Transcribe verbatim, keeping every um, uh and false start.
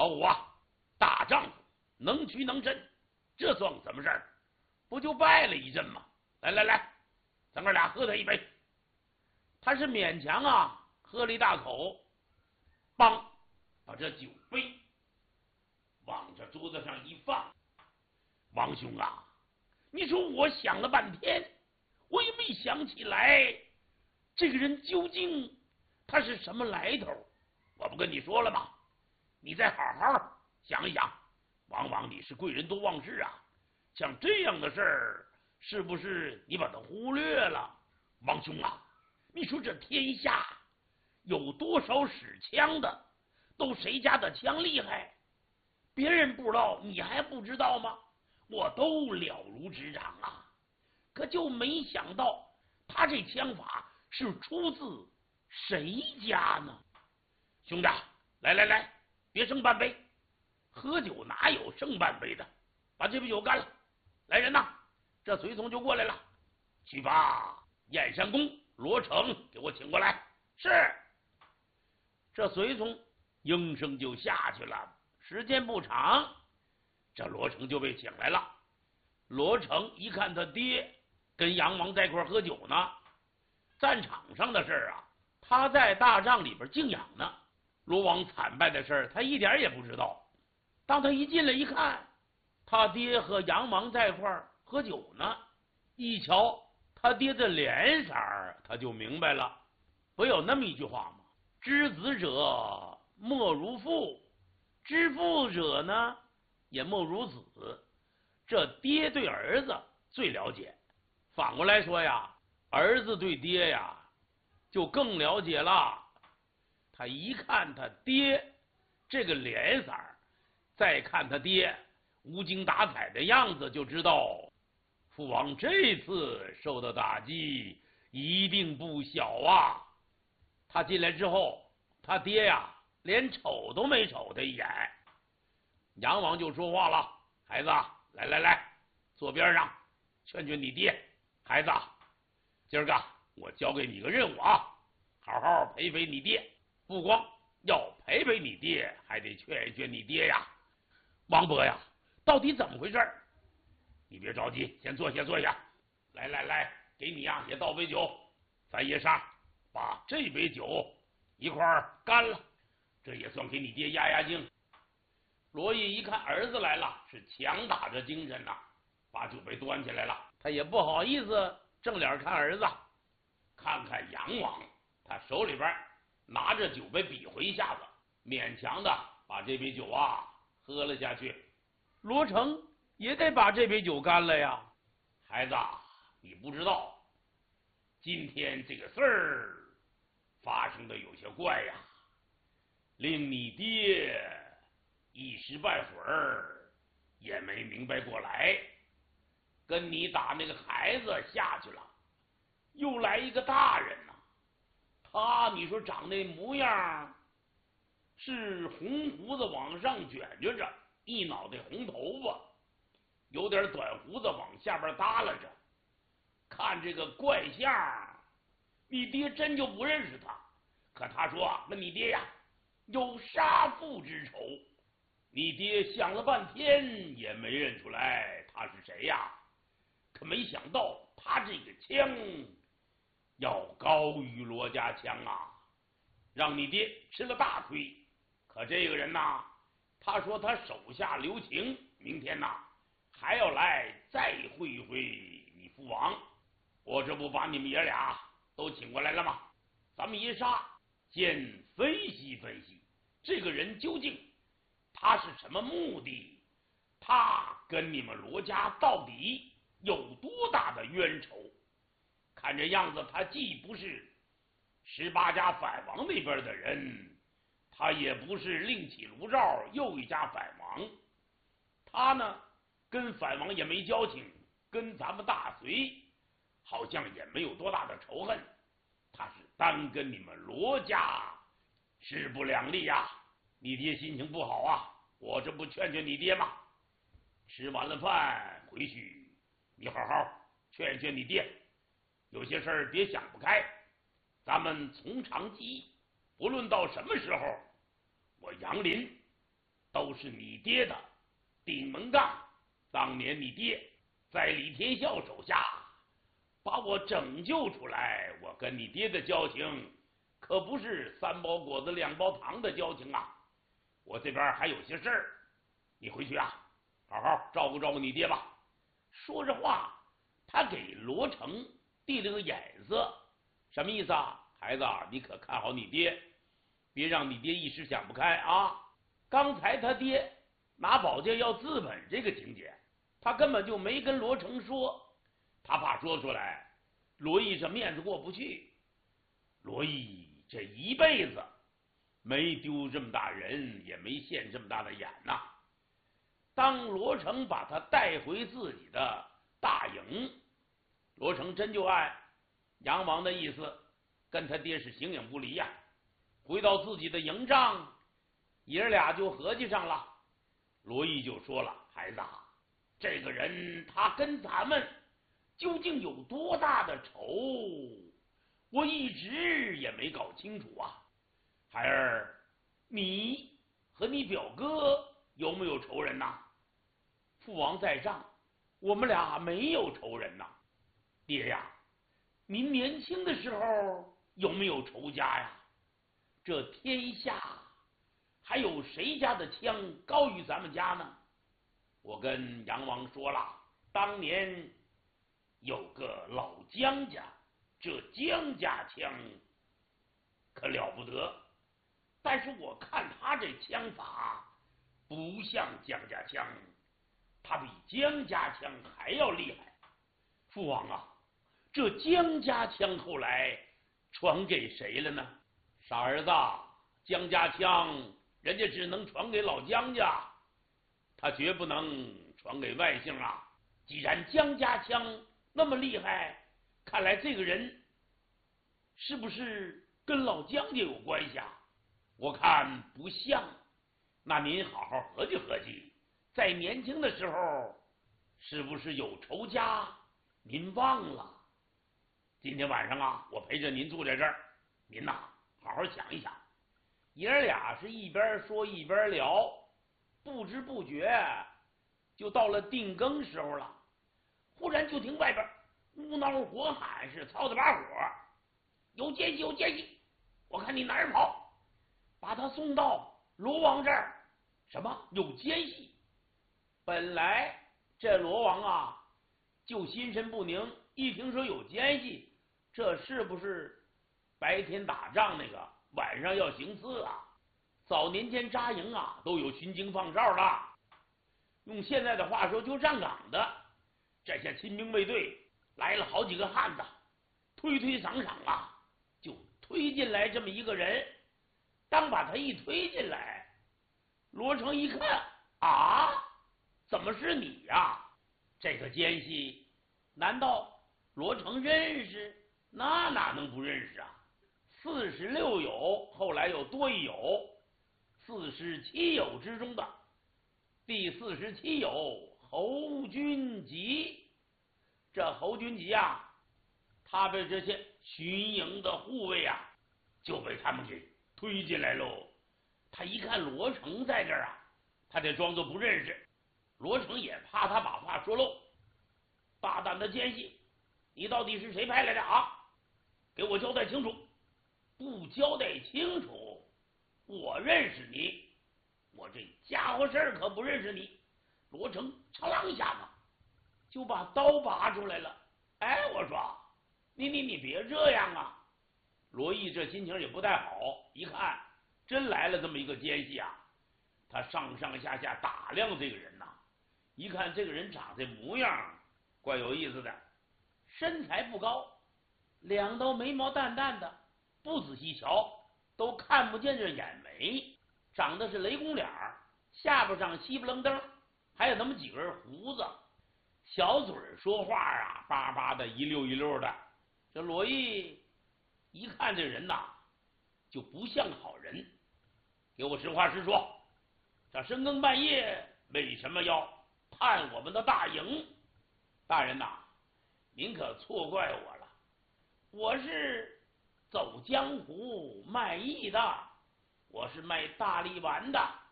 老五啊，大丈夫能屈能伸，这算什么事儿？不就败了一阵吗？来来来，咱哥俩喝他一杯。他是勉强啊喝了一大口，梆，把这酒杯往这桌子上一放。王兄啊，你说我想了半天，我也没想起来这个人究竟他是什么来头。我不跟你说了吗？你再好好想一想，往往你是贵人多忘事啊，像这样的事儿，是不是你把它忽略了？王兄啊，你说这天下有多少使枪的，都谁家的枪厉害？别人不知道，你还不知道吗？我都了如指掌啊，可就没想到他这枪法是出自谁家呢？兄弟，来来来，别剩半杯，喝酒哪有剩半杯的？把这杯酒干了。来人呐，这随从就过来了，去把燕山公罗成给我请过来。是。这随从应声就下去了。时间不长，这罗成就被请来了。罗成一看他爹跟杨王在一块喝酒呢，战场上的事儿啊，他在大帐里边静养呢。罗王惨败的事儿，他一点也不知道。当他一进来一看，他爹和杨王在一块儿喝酒呢，一瞧他爹的脸色儿，他就明白了。不有那么一句话吗？知子者莫如父，知父者呢也莫如子。这爹对儿子最了解，反过来说呀，儿子对爹呀就更了解了。他一看他爹这个脸色，再看他爹无精打采的样子，就知道父王这次受的打击一定不小啊。他进来之后，他爹呀连瞅都没瞅他一眼。杨王就说话了：孩子，来来来，坐边上，劝劝你爹。孩子，今儿个我交给你个任务啊，好好陪陪你爹，不光要陪陪你爹，还得劝劝你爹呀。王伯呀，到底怎么回事？你别着急，先坐下坐下。来来来，给你呀也倒杯酒，咱爷仨把这杯酒一块儿干了，这也算给你爹压压惊。罗毅一看儿子来了，是强打着精神呐、啊，把酒杯端起来了。他也不好意思正脸看儿子，看看杨王，他手里边拿着酒杯比划一下子，勉强的把这杯酒啊喝了下去。罗成也得把这杯酒干了呀。孩子，你不知道，今天这个事儿发生的有些怪呀，令你爹一时半会儿也没明白过来。跟你打那个孩子下去了，又来一个大人呐、啊。他你说长那模样，是红胡子往上卷着着，一脑袋红头发，有点短胡子往下边耷拉着。看这个怪相，你爹真就不认识他。可他说那你爹呀有杀父之仇。你爹想了半天也没认出来他是谁呀。可没想到他这个枪要高于罗家枪啊，让你爹吃了大亏。可这个人呐，他说他手下留情，明天呐还要来再会会你父王。我这不把你们爷俩都请过来了吗？咱们爷仨先分析分析这个人究竟他是什么目的，他跟你们罗家到底有多大的冤仇。看这样子，他既不是十八家反王那边的人，他也不是另起炉灶又一家反王，他呢跟反王也没交情，跟咱们大隋好像也没有多大的仇恨，他是单跟你们罗家势不两立呀、啊。你爹心情不好啊，我这不劝劝你爹吗？吃完了饭回去，你好好劝劝你爹，有些事儿别想不开，咱们从长计议，不论到什么时候，我杨林都是你爹的顶门杠。当年你爹在李天笑手下把我拯救出来，我跟你爹的交情可不是三包果子两包糖的交情啊！我这边还有些事儿，你回去啊，好好照顾照顾你爹吧。说着话，他给罗成递了个眼色，什么意思啊？孩子，你可看好你爹，别让你爹一时想不开啊！刚才他爹拿宝剑要自刎这个情节，他根本就没跟罗成说，他怕说出来，罗毅这面子过不去。罗毅这一辈子没丢这么大人，也没现这么大的眼呐。当罗成把他带回自己的大营，罗成真就按杨王的意思跟他爹是形影不离呀、啊。回到自己的营帐，爷儿俩就合计上了。罗毅就说了：“孩子，这个人他跟咱们究竟有多大的仇，我一直也没搞清楚啊。孩儿，你和你表哥有没有仇人呐？”“父王在上，我们俩没有仇人呐。”“爹呀，您年轻的时候有没有仇家呀？这天下还有谁家的枪高于咱们家呢？”“我跟杨王说了，当年有个老姜家，这姜家枪可了不得，但是我看他这枪法不像姜家枪，他比姜家枪还要厉害。父王啊，这姜家枪后来传给谁了呢？”“傻儿子，姜家枪人家只能传给老姜家，他绝不能传给外姓啊。既然姜家枪那么厉害，看来这个人是不是跟老姜家有关系啊？我看不像。那您好好合计合计，在年轻的时候是不是有仇家？您忘了？今天晚上啊，我陪着您住在这儿，您呐、啊、好好想一想。”爷儿俩是一边说一边聊，不知不觉就到了定更时候了。忽然就听外边乌闹火喊，是操的把火，有奸细，有奸细！我看你哪儿跑，把他送到罗王这儿。什么有奸细？本来这罗王啊就心神不宁，一听说有奸细，这是不是白天打仗那个，晚上要行刺啊？早年间扎营啊都有巡警放哨的，用现在的话说就站岗的。这下亲兵卫队来了好几个汉子，推推搡搡啊，就推进来这么一个人。当把他一推进来，罗成一看啊，怎么是你呀、啊？这个奸细难道罗成认识？那哪能不认识啊？四十六友，后来又多一友，四十七友之中的第四十七友侯君集。这侯君集啊，他被这些巡营的护卫啊就被他们给推进来喽。他一看罗成在这儿啊，他得装作不认识。罗成也怕他把话说漏。大胆的奸细，你到底是谁派来的啊？给我交代清楚。不交代清楚，我认识你，我这家伙事儿可不认识你。罗成嚓啷一下子就把刀拔出来了。哎，我说你你你别这样啊！罗毅这心情也不太好，一看真来了这么一个奸细啊，他上上下下打量这个人呐、啊，一看这个人长这模样怪有意思的，身材不高，两道眉毛淡淡的，不仔细瞧都看不见这眼眉，长得是雷公脸儿，下巴上稀不楞登，还有那么几根胡子，小嘴说话啊叭叭的一溜一溜的。这罗毅一看这人呐就不像好人，给我实话实说，这深更半夜为什么要探我们的大营？大人呐，您可错怪我了，我是走江湖卖艺的，我是卖大力丸的。